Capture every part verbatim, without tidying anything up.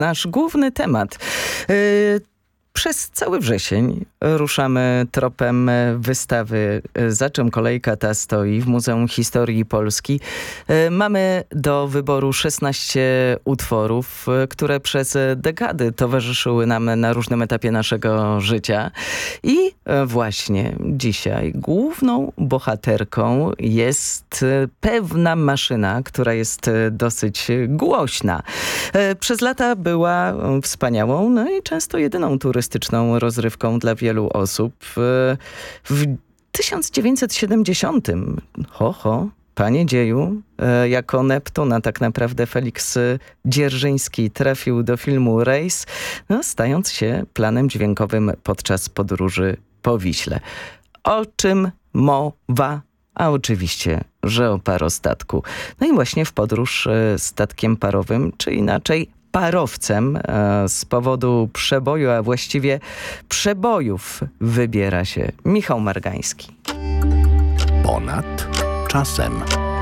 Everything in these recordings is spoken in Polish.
nasz główny temat. Yy, Przez cały wrzesień ruszamy tropem wystawy Za czym kolejka ta stoi w Muzeum Historii Polski. Mamy do wyboru szesnaście utworów, które przez dekady towarzyszyły nam na różnym etapie naszego życia. I właśnie dzisiaj główną bohaterką jest pewna maszyna, która jest dosyć głośna. Przez lata była wspaniałą, no i często jedyną turystyczną rozrywką dla wielu osób. W tysiąc dziewięćset siedemdziesiątym, ho, ho, panie dzieju, jako Neptun, a tak naprawdę Feliks Dzierżyński trafił do filmu Rejs, no, stając się planem dźwiękowym podczas podróży po Wiśle. O czym mowa? A oczywiście, że o parostatku. No i właśnie w podróż statkiem parowym, czy inaczej parowcem z powodu przeboju, a właściwie przebojów wybiera się Michał Margański. Ponad czasem.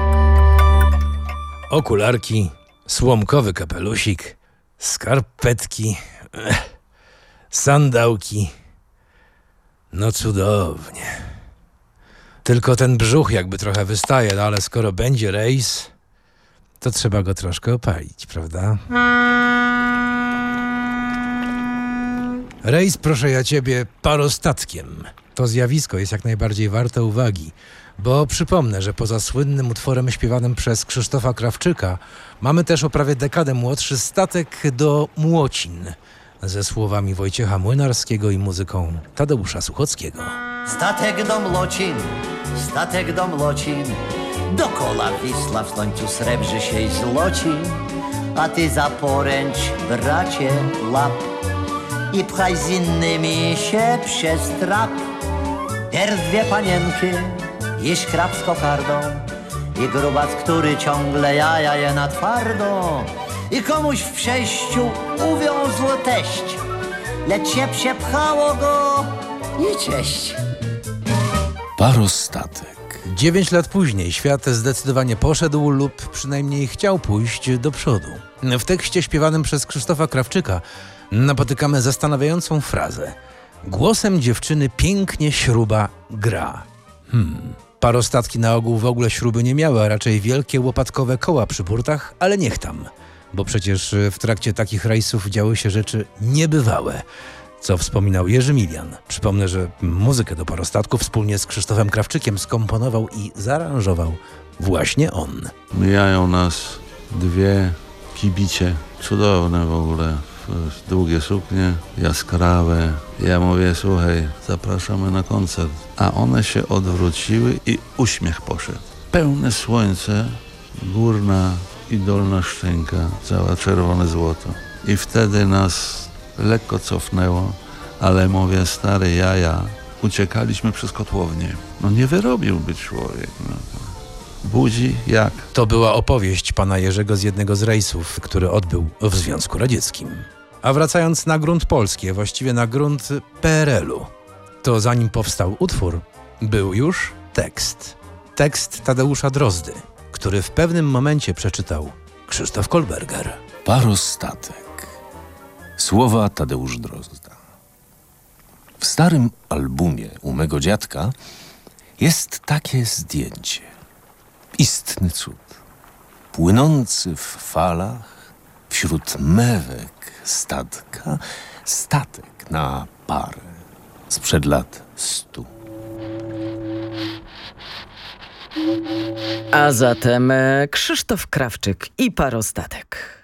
Okularki, słomkowy kapelusik, skarpetki, ech, sandałki. No cudownie. Tylko ten brzuch jakby trochę wystaje, no ale skoro będzie rejs, to trzeba go troszkę opalić, prawda? Rejs, proszę ja ciebie, parostatkiem. To zjawisko jest jak najbardziej warte uwagi, bo przypomnę, że poza słynnym utworem śpiewanym przez Krzysztofa Krawczyka mamy też o prawie dekadę młodszy Statek do Młocin ze słowami Wojciecha Młynarskiego i muzyką Tadeusza Suchockiego. Statek do Młocin, statek do Młocin, dokoła Wisła w słońcu srebrzy się i złoci, a ty za poręcz, bracie, lap i pchaj z innymi się przez trap. Pierw dwie panienki i szkrab z kokardą i grubac, który ciągle jaja je na twardo i komuś w przejściu uwiązł teść, lecz się przepchało go i cześć. Parostatek. Dziewięć lat później świat zdecydowanie poszedł lub przynajmniej chciał pójść do przodu. W tekście śpiewanym przez Krzysztofa Krawczyka napotykamy zastanawiającą frazę. Głosem dziewczyny pięknie śruba gra. Hmm. Parostatki na ogół w ogóle śruby nie miały, a raczej wielkie łopatkowe koła przy burtach, ale niech tam. Bo przecież w trakcie takich rejsów działy się rzeczy niebywałe, co wspominał Jerzy Milian. Przypomnę, że muzykę do parostatku wspólnie z Krzysztofem Krawczykiem skomponował i zaaranżował właśnie on. Mijają nas dwie kibicie, cudowne w ogóle, długie suknie, jaskrawe. Ja mówię, słuchaj, zapraszamy na koncert. A one się odwróciły i uśmiech poszedł. Pełne słońce, górna i dolna szczęka, cała czerwone złoto. I wtedy nas lekko cofnęło, ale mówię, stary jaja, uciekaliśmy przez kotłownię. No nie wyrobiłby człowiek. No. Budzi jak? To była opowieść pana Jerzego z jednego z rejsów, który odbył w Związku Radzieckim. A wracając na grunt polski, właściwie na grunt P R L-u, to zanim powstał utwór, był już tekst. Tekst Tadeusza Drozdy, który w pewnym momencie przeczytał Krzysztof Kolberger. Parostatek. Słowa Tadeusz Drozda. W starym albumie u mego dziadka jest takie zdjęcie. Istny cud. Płynący w falach, wśród mewek statka, statek na parę sprzed lat stu. A zatem Krzysztof Krawczyk i parostatek.